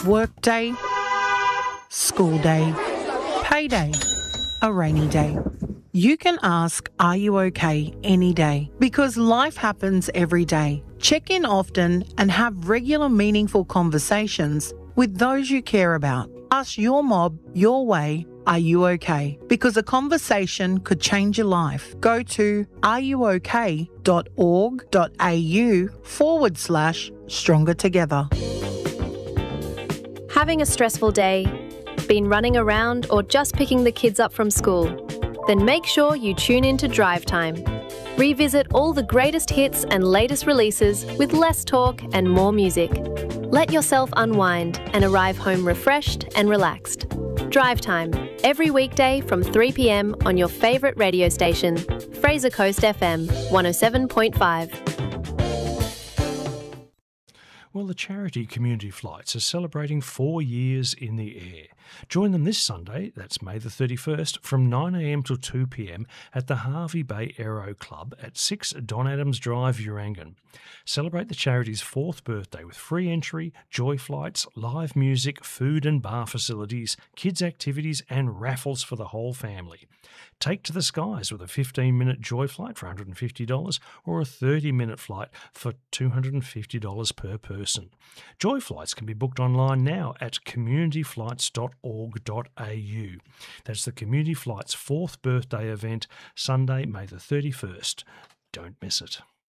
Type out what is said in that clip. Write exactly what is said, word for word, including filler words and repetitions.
Workday, school day, payday, a rainy day. You can ask, are you okay, any day, because life happens every day. Check in often and have regular meaningful conversations with those you care about. Ask your mob your way, are you okay? Because a conversation could change your life. Go to areyouok.org.au forward slash stronger together. Having a stressful day? Been running around or just picking the kids up from school? Then make sure you tune in to Drive Time. Revisit all the greatest hits and latest releases with less talk and more music. Let yourself unwind and arrive home refreshed and relaxed. Drive Time, every weekday from three p m on your favourite radio station, Fraser Coast F M one oh seven point five. Well, the charity Community Flights are celebrating four years in the air. Join them this Sunday, that's May the thirty-first, from nine a m till two p m at the Harvey Bay Aero Club at six Don Adams Drive, Urangan. Celebrate the charity's fourth birthday with free entry, joy flights, live music, food and bar facilities, kids' activities and raffles for the whole family. Take to the skies with a fifteen minute joy flight for one hundred fifty dollars or a thirty minute flight for two hundred fifty dollars per person. Joy flights can be booked online now at community flights dot org dot a u. That's the Community Flights fourth birthday event, Sunday, May the thirty-first. Don't miss it.